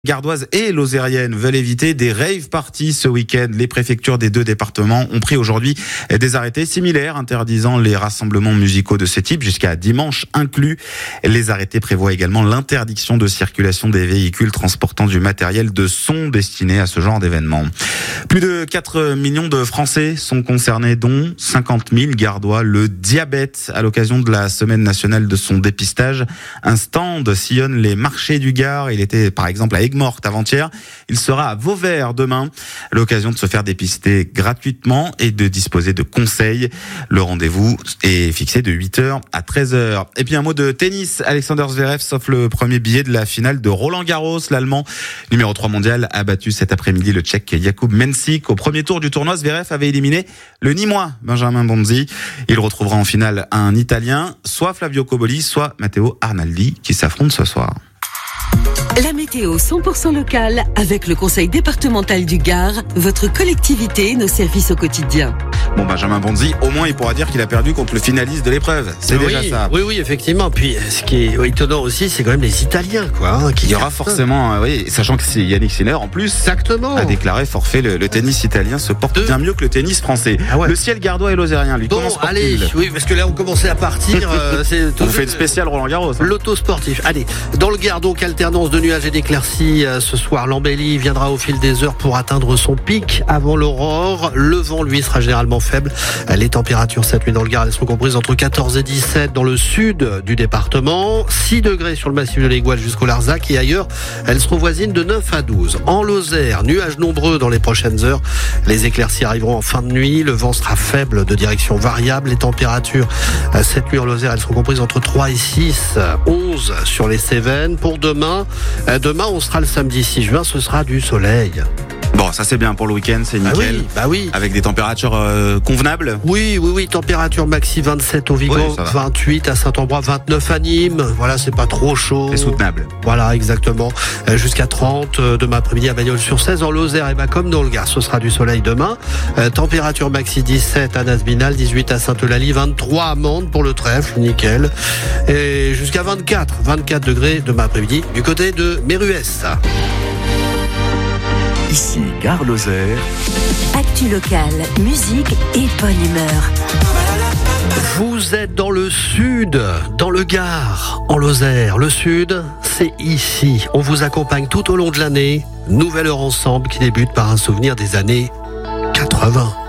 Gardoises et lozériennes veulent éviter des rave parties ce week-end. Les préfectures des deux départements ont pris aujourd'hui des arrêtés similaires interdisant les rassemblements musicaux de ce type jusqu'à dimanche inclus. Les arrêtés prévoient également l'interdiction de circulation des véhicules transportant du matériel de son destiné à ce genre d'événement. Plus de 4 millions de Français sont concernés, dont 50 000 Gardois. Le diabète, à l'occasion de la semaine nationale de son dépistage, un stand sillonne les marchés du Gard. Il était par exemple à Aigues-Mortes avant-hier. Il sera à Vauvert demain. L'occasion de se faire dépister gratuitement et de disposer de conseils. Le rendez-vous est fixé de 8h à 13h. Et puis un mot de tennis. Alexander Zverev s'offre le premier billet de la finale de Roland-Garros. L'Allemand, numéro 3 mondial, a battu cet après-midi le Tchèque Jakub Mensik. Au premier tour du tournoi, Zverev avait éliminé le Nîmois Benjamin Bonzi. Il retrouvera en finale un Italien, soit Flavio Cobolli, soit Matteo Arnaldi, qui s'affrontent ce soir. La météo 100% locale avec le Conseil départemental du Gard, votre collectivité, nos services au quotidien. Bon, Benjamin Bonzi, au moins il pourra dire qu'il a perdu contre le finaliste de l'épreuve. C'est déjà ça. Oui, effectivement. Puis ce qui est étonnant aussi, c'est quand même les Italiens, quoi. Il y aura forcément, sachant que c'est Yannick Sinner en plus. Exactement. A déclaré forfait. Le tennis italien se porte bien mieux que le tennis français. Ah ouais. Le ciel gardois et lozérien, lui, comment se porte-t-il ? Allez, oui, parce que là on commençait à partir. On fait une spéciale Roland-Garros. L'auto sportif. Allez, dans le Gard, donc alternance de nuages et d'éclaircies ce soir. L'embellie viendra au fil des heures pour atteindre son pic avant l'aurore. Le vent, lui, sera généralement faible. Les températures cette nuit dans le Gard, elles sont comprises entre 14 et 17 dans le sud du département, 6 degrés sur le massif de l'Aiguille jusqu'au Larzac et ailleurs, elles seront voisines de 9 à 12. En Lozère, nuages nombreux dans les prochaines heures. Les éclaircies arriveront en fin de nuit. Le vent sera faible de direction variable. Les températures cette nuit en Lozère, elles seront comprises entre 3 et 6, 11 sur les Cévennes. Pour demain, on sera le samedi 6 juin, ce sera du soleil. Bon, ça c'est bien pour le week-end, c'est nickel. Bah oui. Avec des températures convenables. Oui. Température maxi 27 au Vigan, 28 à Saint-Ambrois, 29 à Nîmes. Voilà, c'est pas trop chaud. C'est soutenable. Voilà, exactement. Jusqu'à 30 demain après-midi à Bagnols-sur-Cèze, en Lozère et comme dans le Gard, ce sera du soleil demain. Température maxi 17 à Nasbinal, 18 à Sainte-Eulalie, 23 à Mende pour le trèfle, nickel. Et jusqu'à 24 degrés demain après-midi du côté de Méruès. Ici, Gard-Lozère. Actu locale, musique et bonne humeur. Vous êtes dans le sud, dans le Gard, en Lozère. Le sud, c'est ici. On vous accompagne tout au long de l'année. Nouvelle heure ensemble qui débute par un souvenir des années 80.